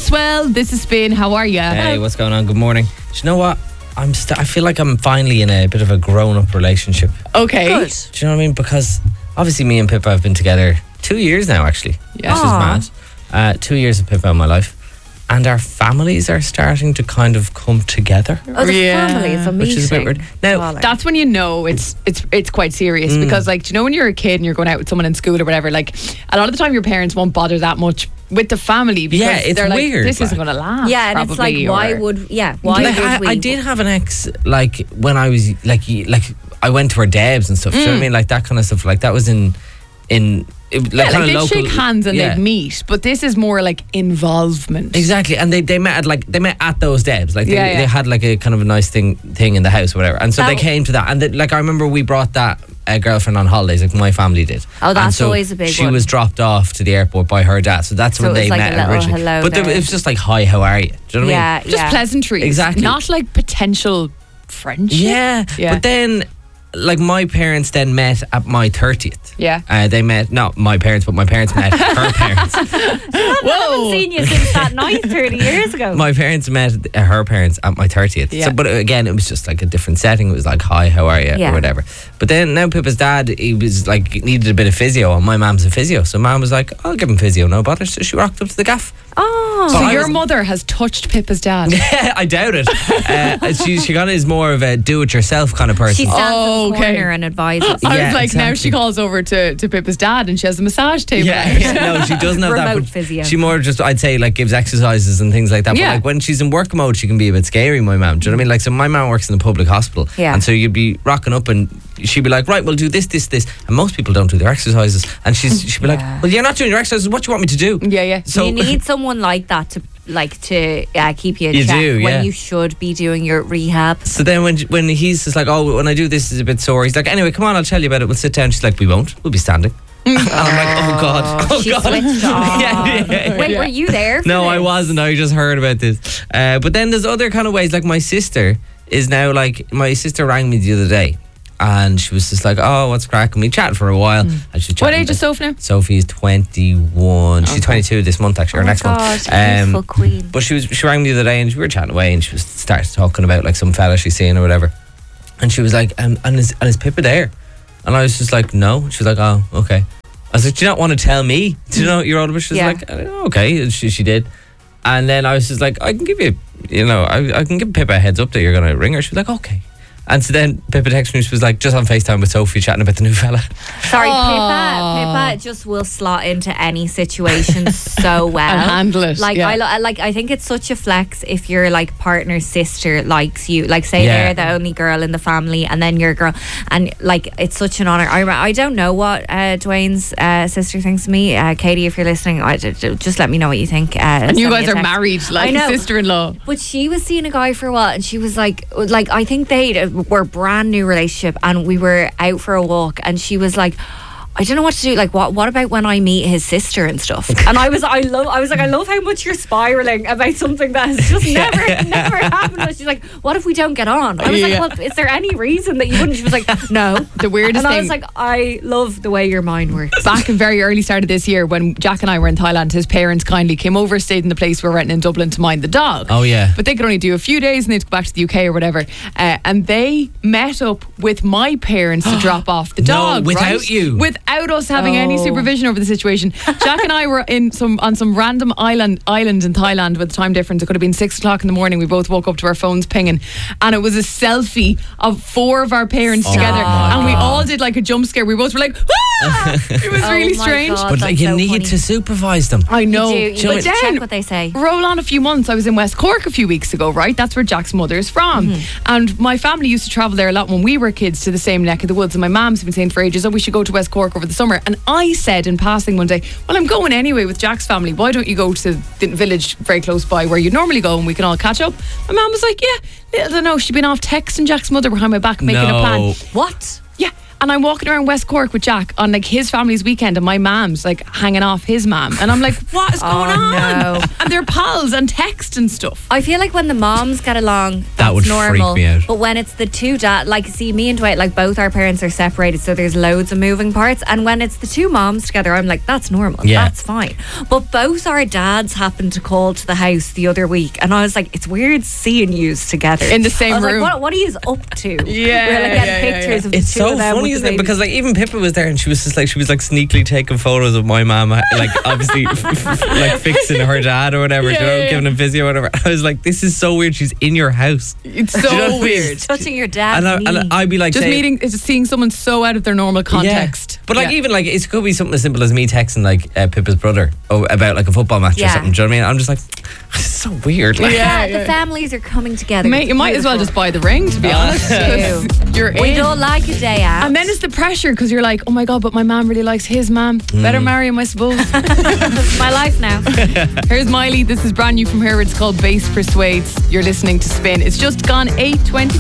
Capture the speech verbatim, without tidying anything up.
Swell, this is Spin. How are you? Hey, what's going on? Good morning. Do you know what? I'm st- I feel like I'm finally in a bit of a grown-up relationship. Okay. Good. Do you know what I mean? Because obviously me and Pippa have been together two years now, actually. Yeah. Which is mad. Uh, two years of Pippa in my life. And our families are starting to kind of come together. Oh, the Yeah. family is amazing. Which is a bit weird. Now, Well, That's when you know it's it's it's quite serious Mm. because, like, do you know when you're a kid and you're going out with someone in school or whatever, like, a lot of the time your parents won't bother that much with the family because Yeah, it's they're like, weird, this isn't like- going to last. yeah, and it's like, probably, why or- would, yeah, why like, would I, we? I did have an ex, like, when I was, like, y- like I went to her Debs and stuff. Do you know what I mean? Like, that kind of stuff. Like, that was in, in it, like, Yeah, kind like of they'd local. shake hands and yeah. they'd meet, but this is more like involvement. Exactly, and they, they met at like they met at those Debs, like they, Yeah, yeah. they had like a kind of a nice thing thing in the house, or whatever, and so That they w- came to that, and they, like I remember we brought that uh, girlfriend on holidays, like my family did. Oh, And that's so always a big She one. was dropped off to the airport by her dad, so that's So when it was they like met a little originally. hello But there, there. it was just like, hi, how are you? Do you know what I yeah, mean? Just yeah. pleasantries. Exactly. Not like potential friendship. Yeah. Yeah. But then, like my parents then met at my thirtieth. Yeah. Uh, they met not my parents, but my parents met her parents. I Whoa. haven't seen you since that night thirty years ago. My parents met uh, her parents at my thirtieth. Yeah. So, but again, it was just like a different setting. It was like, hi, how are you? Yeah. Or whatever. But then now Pippa's dad, he was like, needed a bit of physio, and my mum's a physio. So mum was like, I'll give him physio, no bother. So she rocked up to the gaff. oh, So I your was- mother has touched Pippa's dad. I doubt it. Uh, she, she kind of is more of a do-it-yourself kind of person. she stands Oh, in the okay. corner and advises. I Yeah, was like, now exactly. she calls over to, to Pippa's dad and she has a massage table. Yeah, out. no, she doesn't have that. Remote But physio. she more just, I'd say, like gives exercises and things like that. Yeah. But like when she's in work mode, she can be a bit scary. My mum, do you know what I mean? Like, so my mum works in a public hospital, Yeah. and so you'd be rocking up and she'd be like, right, we'll do this, this, this, and most people don't do their exercises, and she's she'd be Yeah. like, well, you're not doing your exercises. What do you want me to do? Yeah, yeah. So you need someone like that to like to uh, keep you in You check do, when yeah. you should be doing your rehab. So then when when he's just like, oh, when I do this, is a bit sore. He's like, anyway, come on, I'll tell you about it. We'll sit down. She's like, we won't. We'll be standing. And I'm like, oh god, oh she god. switched on. Yeah, yeah, yeah. Wait, were you there? for No, I this? wasn't. I just heard about this. Uh, but then there's other kind of ways. Like my sister is now like, my sister rang me the other day, and she was just like, oh, what's cracking? We chatted for a while. And she was What chatting age is about- Soph now? Sophie is twenty-one. She's twenty-two this month, actually, Oh or my next God, month. beautiful queen. But she was she rang me the other day, and we were chatting away, and she was started talking about like some fella she's seeing or whatever. And she was like, um, and is and is Pippa there? And I was just like, no. She was like, oh, okay. I was like, do you not want to tell me? Do you know your older? She was Yeah. like, oh, okay. And she she did. And then I was just like, I can give you, you know, I, I can give Pippa a heads up that you're going to ring her. She was like, okay. And so then Pippa texted me, she was like, just on FaceTime with Sophie chatting about the new fella. Sorry, Aw. Pippa. Pippa just will slot into any situation so well And handle it, Like yeah. I lo- like, I think it's such a flex if your like partner's sister likes you. Like, say Yeah. they're the only girl in the family, and then your girl, and like it's such an honor. I rem- I don't know what uh, Dwayne's uh, sister thinks of me. Uh, Katie, if you're listening, I, j- j- just let me know what you think. Uh, And you send me guys a are text. married, like I know. sister-in-law. But she was seeing a guy for a while, and she was like, like I think they were brand new relationship, and we were out for a walk, and she was like, I don't know what to do. Like, what? What about when I meet his sister and stuff? And I was, I love, I was like, I love how much you're spiraling about something that has just never, never happened. But she's like, what if we don't get on? I was Yeah. like, well, is there any reason that you wouldn't? She was like, no. The weirdest and I thing- was like, I love the way your mind works. Back in very early start of this year, when Jack and I were in Thailand, his parents kindly came over, stayed in the place we we're renting in Dublin to mind the dog. Oh, yeah. But they could only do a few days and they had to go back to the U K or whatever. Uh, and they met up with my parents to drop off the No, dog. without right? you. Without us having any Oh. supervision over the situation. Jack and I were in some on some random island island in Thailand with the time difference. It could have been six o'clock in the morning. We both woke up to our phones pinging, and it was a selfie of four of our parents Oh together, my and we God. all did like a jump scare. We both were like, "Ah!" It was Oh really my strange. God, But that's like, you so need funny. to supervise them. I know. You do. You But need to then, check what they say. roll on a few months, I was in West Cork a few weeks ago, right? That's where Jack's mother is from. Mm-hmm. And my family used to travel there a lot when we were kids to the same neck of the woods. And my mom's been saying for ages, oh, we should go to West Cork over the summer. And I said in passing one day, well, I'm going anyway with Jack's family. Why don't you go to the village very close by where you'd normally go and we can all catch up? My mom was like, yeah, I don't know. She'd been off texting Jack's mother behind my back making No. a plan. What? Yeah. And I'm walking around West Cork with Jack on like his family's weekend, and my mom's like hanging off his mom, and I'm like, what is going Oh, on? no. And and they're pals and text and stuff. I feel like when the moms get along, that's That would freak normal. me out. But when it's the two dad, like, see, me and Dwight, like, both our parents are separated, so there's loads of moving parts. And when it's the two moms together, I'm like, that's normal. Yeah. That's fine. But both our dads happened to call to the house the other week, and I was like, it's weird seeing yous together In the same I was room. Like, what, what are yous up to? Yeah, We're like yeah, getting yeah, yeah, pictures yeah. of the It's two so of them funny, with isn't the it? baby. Because like even Pippa was there, and she was just like she was like sneakily taking photos of my mum, like obviously like fixing her dad or whatever, Yeah, you know, yeah, giving him physio or whatever. I was like, this is so weird. She's in your house. It's Do you know what I so mean? weird. touching your dad's And, I, knee. and I'd be like, Just saying- meeting, just seeing someone so out of their normal context. Yeah. But like Yeah. even like it could be something as simple as me texting like uh, Pippa's brother oh, about like a football match Yeah. or something. Do you know what I mean? I'm just like, this is so weird. Like, Yeah. Yeah, the families are coming together. Mate, It's you might as well beautiful. just buy the ring, to be honest. 'cause You're We in. don't like a day out. And then it's the pressure because you're like, oh my God, but my mom really likes his mom. Better marry him, I suppose. It's my life now. Here's Miley. This is brand new from her. It's called Bass Persuades. You're listening to Spin. It's just gone eight twenty.